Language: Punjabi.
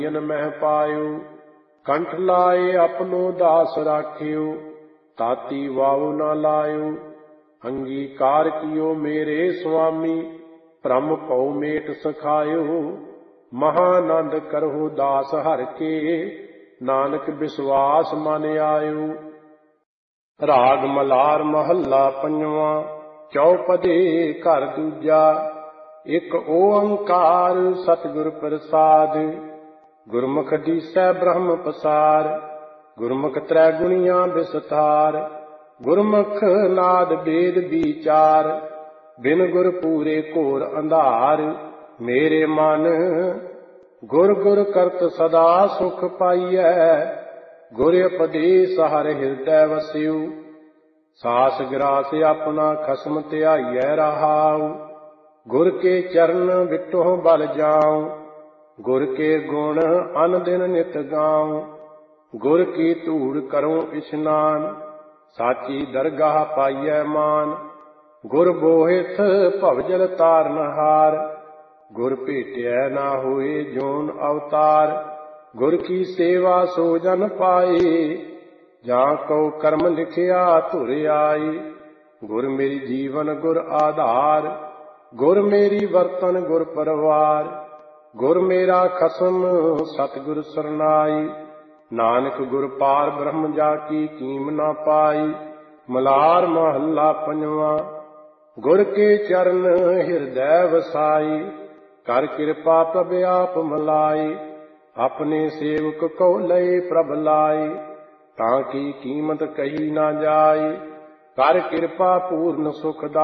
ਮਹਿ ਪਾਇਓ। ਕੰਠ ਲਾਏ ਆਪਣੋ ਦਾਸ ਰਾਖਿਓ, ਤਾਤੀ ਵਾਉ ਨਾ ਲਾਇਓ। ਅੰਗੀਕਾਰ ਕੀਓ ਮੇਰੇ ਸੁਆਮੀ, ਭ੍ਰਮ ਭਉ ਮੇਟ ਸਖਾਇਓ। ਮਹਾਨੰਦ ਕਰਹੁ ਦਾਸ ਹਰਿ ਕੇ, ਨਾਨਕ ਵਿਸਵਾਸ ਮਨ ਆਇਓ। ਰਾਗ ਮਲਾਰ ਮਹੱਲਾ ਪੰਜਵਾਂ। ਚੌਪਦੇ ਘਰ ਦੂਜਾ। ਇਕ ਓੰਕਾਰ ਸਤਿਗੁਰ ਪ੍ਰਸਾਦਿ, ਗੁਰਮੁਖ ਦੀਸੈ ਬ੍ਰਹਮ ਪਸਾਰ। ਗੁਰਮੁਖ ਤ੍ਰੈ ਗੁਣੀਆਂ ਵਿਸਥਾਰ, ਗੁਰਮੁਖ ਨਾਦ ਬੇਦ ਵਿਚਾਰ। ਬਿਨ ਗੁਰ ਪੂਰੇ ਘੋਰ ਅੰਧਾਰ, ਮੇਰੇ ਮਨ ਗੁਰ ਗੁਰ ਕਰਤ ਸਦਾ ਸੁਖ ਪਾਈਐ। ਗੁਰ ਉਪਦੇਸ ਹਰ ਹਿਰਦੈ ਵਸਿਉ, ਸਾਸ ਗਰਾਸ ਆਪਣਾ ਖਸਮ ਧਿਆਈਐ ਰਹਾਉ। ਗੁਰ ਕੇ ਚਰਨ ਵਿਟਹੁ ਬਲ ਜਾਉ, ਗੁਰ ਕੇ ਗੁਣ ਅਨ ਦਿਨ ਨਿਤ ਗਾਉ। ਗੁਰ ਕੀ ਧੂੜ ਕਰਉ ਇਸ਼ਨਾਨ, ਸਾਚੀ ਦਰਗਾਹ ਪਾਈਐ ਮਾਨ। ਗੁਰ ਬੋਹਿਥ ਭਵਜਲ ਤਾਰਨਹਾਰ, ਗੁਰ ਭੇਟਿਐ ਨਾ ਹੋਏ ਜੋਨ ਅਵਤਾਰ। ਗੁਰ ਕੀ ਸੇਵਾ ਸੋ ਜਨ ਪਾਏ, ਜਾਂ ਕਉ ਕਰਮ ਲਿਖਿਆ ਧੁਰ ਆਈ। ਗੁਰ ਮੇਰੀ ਜੀਵਨ ਗੁਰ ਆਧਾਰ, ਗੁਰ ਮੇਰੀ ਵਰਤਨ ਗੁਰ ਪਰਵਾਰ। ਗੁਰ ਮੇਰਾ ਖਸਮ ਸਤਿਗੁਰ ਸਰਨਾਈ, ਨਾਨਕ ਗੁਰ ਪਾਰ ਬ੍ਰਹਮ ਜਾ ਕੀ ਕੀਮ ਨਾ ਪਾਈ। ਮਲਾਰ ਮਹੱਲਾ ਪੰਜਵਾਂ। ਗੁਰ ਕੇ ਚਰਨ ਹਿਰਦੈ ਵਸਾਈ, ਕਰ ਕਿਰਪਾ ਪ੍ਰਭ ਆਪ ਮਲਾਈ। ਆਪਣੇ ਸੇਵਕ ਕਉ ਲਏ ਪ੍ਰਭ ਲਾਈ, ਤਾਂ ਕੀ ਕੀਮਤ ਕਹੀ ਨਾ ਜਾਈ। ਕਰ ਕਿਰਪਾ ਪੂਰਨ ਸੁਖ